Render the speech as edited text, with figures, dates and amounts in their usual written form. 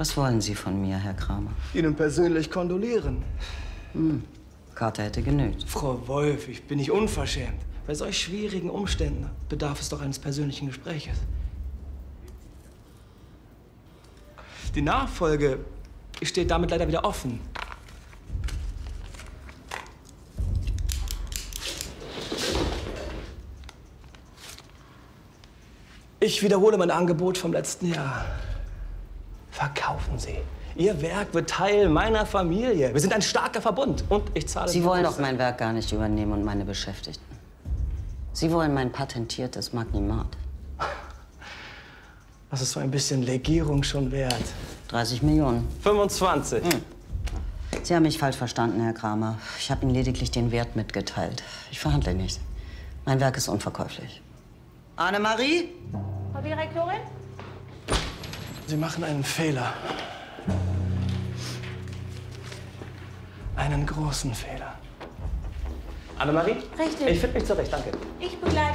Was wollen Sie von mir, Herr Kramer? Ihnen persönlich kondolieren. Karte hätte genügt. Frau Wolf, ich bin nicht unverschämt. Bei solch schwierigen Umständen bedarf es doch eines persönlichen Gespräches. Die Nachfolge steht damit leider wieder offen. Ich wiederhole mein Angebot vom letzten Jahr. Verkaufen Sie. Ihr Werk wird Teil meiner Familie. Wir sind ein starker Verbund und ich zahle... Sie wollen doch mein Werk gar nicht übernehmen und meine Beschäftigten. Sie wollen mein patentiertes Magnimat. Was ist so ein bisschen Legierung schon wert? 30 Millionen. 25. Sie haben mich falsch verstanden, Herr Kramer. Ich habe Ihnen lediglich den Wert mitgeteilt. Ich verhandle nicht. Mein Werk ist unverkäuflich. Annemarie? Frau Direktorin? Sie machen einen Fehler. Einen großen Fehler. Annemarie? Richtig. Ich finde mich zurecht, danke. Ich begleite